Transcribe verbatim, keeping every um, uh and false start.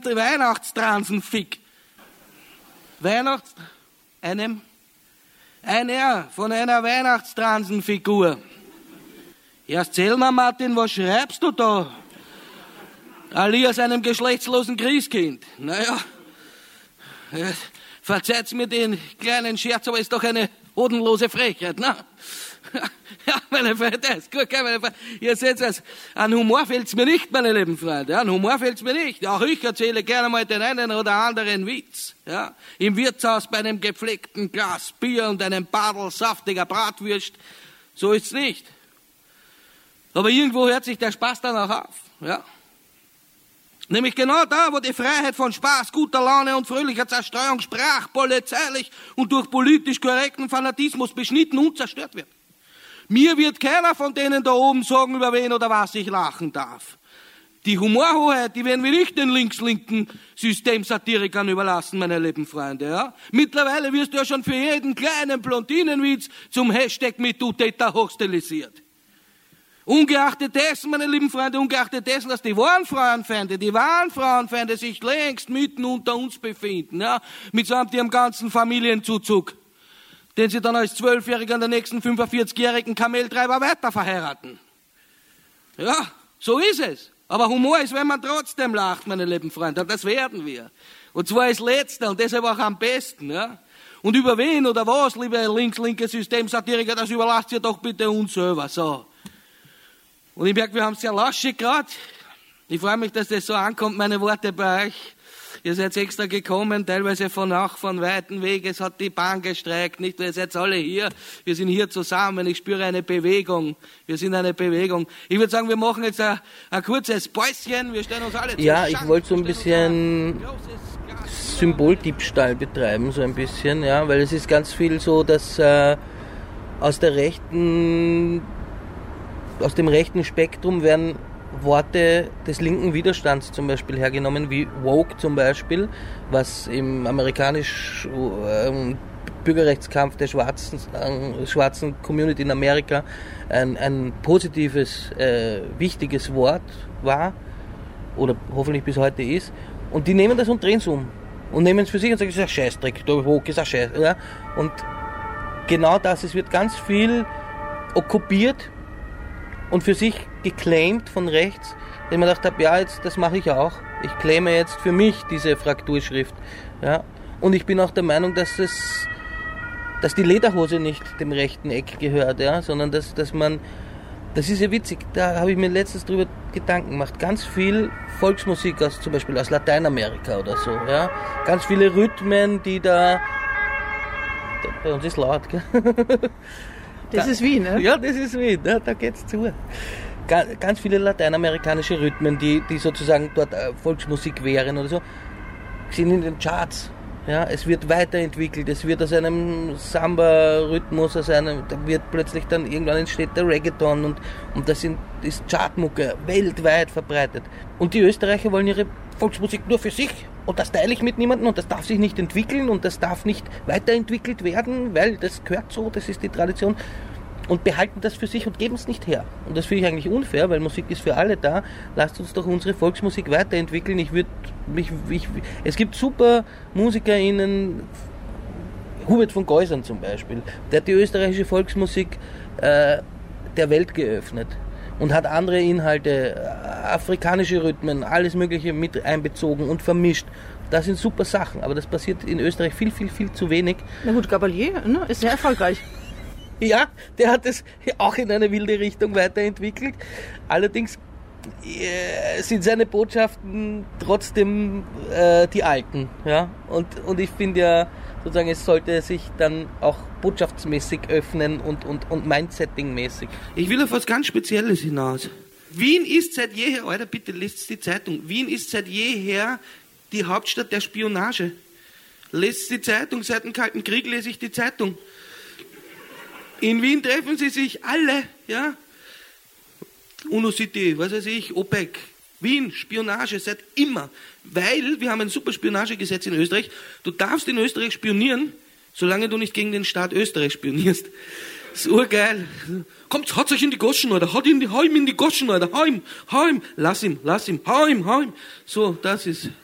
Weihnachtstransenfick. Weihnachts... einem... einer von einer Weihnachtstransenfigur. Erst erzähl mal, Martin, was schreibst du da? Alias einem geschlechtslosen Christkind. Naja, äh, verzeiht's mir den kleinen Scherz, aber ist doch eine hodenlose Frechheit, ne? Ja, meine Freunde, das ist gut, gell, meine Freunde. Ihr seht es, an Humor fehlt's mir nicht, meine lieben Freunde. An Humor fehlt's mir nicht. Auch ich erzähle gerne mal den einen oder anderen Witz. Ja, im Wirtshaus bei einem gepflegten Glas Bier und einem Badel saftiger Bratwürst. So ist's nicht. Aber irgendwo hört sich der Spaß dann auch auf. Ja. Nämlich genau da, wo die Freiheit von Spaß, guter Laune und fröhlicher Zerstreuung sprachpolizeilich und durch politisch korrekten Fanatismus beschnitten und zerstört wird. Mir wird keiner von denen da oben sagen, über wen oder was ich lachen darf. Die Humorhoheit, die werden wir nicht den links-linken Systemsatirikern überlassen, meine lieben Freunde. Ja? Mittlerweile wirst du ja schon für jeden kleinen Blondinenwitz zum Hashtag MeToo-Täter hochstilisiert. Ungeachtet dessen, meine lieben Freunde, ungeachtet dessen, dass die wahren Frauenfeinde, die wahren Frauenfeinde sich längst mitten unter uns befinden, ja, mitsamt ihrem ganzen Familienzuzug, den sie dann als Zwölfjähriger an der nächsten fünfundvierzigjährigen Kameltreiber weiter verheiraten. Ja, so ist es. Aber Humor ist, wenn man trotzdem lacht, meine lieben Freunde, und das werden wir. Und zwar als Letzter und deshalb auch am besten, ja. Und über wen oder was, liebe links-linke Systemsatiriker, das überlasst ihr doch bitte uns selber, so. Und ich merke, wir haben es sehr laschig gerade. Ich freue mich, dass das so ankommt, meine Worte bei euch. Ihr seid extra gekommen, teilweise von auch von weiten Weg. Es hat die Bahn gestreikt, nicht? Ihr seid alle hier. Wir sind hier zusammen. Ich spüre eine Bewegung. Wir sind eine Bewegung. Ich würde sagen, wir machen jetzt ein, ein kurzes Päuschen. Wir stellen uns alle Ja, ich wollte so ein bisschen Symboldiebstahl betreiben, so ein bisschen, ja, weil es ist ganz viel so, dass äh, aus der rechten Aus dem rechten Spektrum werden Worte des linken Widerstands zum Beispiel hergenommen, wie woke zum Beispiel, was im amerikanischen äh, Bürgerrechtskampf der schwarzen, äh, schwarzen Community in Amerika ein, ein positives, äh, wichtiges Wort war oder hoffentlich bis heute ist. Und die nehmen das und drehen es um und nehmen es für sich und sagen, das ist ein Scheißdreck, der woke ist ein Scheiß. Ja? Und genau das, es wird ganz viel okkupiert und für sich geclaimt von rechts, dass ich mir gedacht habe, ja, jetzt, das mache ich auch. Ich claime jetzt für mich diese Frakturschrift. Ja. Und ich bin auch der Meinung, dass es, dass die Lederhose nicht dem rechten Eck gehört, ja, sondern dass, dass man, das ist ja witzig, da habe ich mir letztens drüber Gedanken gemacht, ganz viel Volksmusik aus, zum Beispiel aus Lateinamerika oder so, ja, ganz viele Rhythmen, die da, bei uns ist laut, gell? Das ist Wien, ne? Ja, das ist Wien, ja, da geht's zu. Ganz viele lateinamerikanische Rhythmen, die, die sozusagen dort Volksmusik wären oder so, sind in den Charts. Ja, es wird weiterentwickelt, es wird aus einem Samba-Rhythmus, aus einem, da wird plötzlich dann irgendwann entsteht der Reggaeton und, und das sind, ist Chartmucke weltweit verbreitet. Und die Österreicher wollen ihre Volksmusik nur für sich und das teile ich mit niemandem und das darf sich nicht entwickeln und das darf nicht weiterentwickelt werden, weil das gehört so, das ist die Tradition. Und behalten das für sich und geben es nicht her. Und das finde ich eigentlich unfair, weil Musik ist für alle da. Lasst uns doch unsere Volksmusik weiterentwickeln. Ich würde mich, ich, es gibt super MusikerInnen, Hubert von Geusern zum Beispiel, der hat die österreichische Volksmusik äh, der Welt geöffnet und hat andere Inhalte, afrikanische Rhythmen, alles Mögliche mit einbezogen und vermischt. Das sind super Sachen, aber das passiert in Österreich viel, viel, viel zu wenig. Na gut, Gabalier, ne, ist sehr erfolgreich. Ja, der hat es auch in eine wilde Richtung weiterentwickelt. Allerdings äh, sind seine Botschaften trotzdem äh, die alten. Ja? Und, und ich finde ja, sozusagen, es sollte sich dann auch botschaftsmäßig öffnen und, und, und Mindsetting-mäßig. Ich will auf was ganz Spezielles hinaus. Wien ist seit jeher, Alter, bitte lest die Zeitung, Wien ist seit jeher die Hauptstadt der Spionage. Lest die Zeitung, seit dem Kalten Krieg lese ich die Zeitung. In Wien treffen sie sich alle, ja. UNO-City, was weiß ich, OPEC, Wien, Spionage, seit immer. Weil wir haben ein super Spionagegesetz in Österreich. Du darfst in Österreich spionieren, solange du nicht gegen den Staat Österreich spionierst. Das ist urgeil. Kommt, haut euch in die Goschen, Alter. Haut ihn, hau ihm in die Goschen, Alter. Hau ihm, hau ihm. Lass ihm, lass ihm. Hau ihm, hau ihm. So, das ist...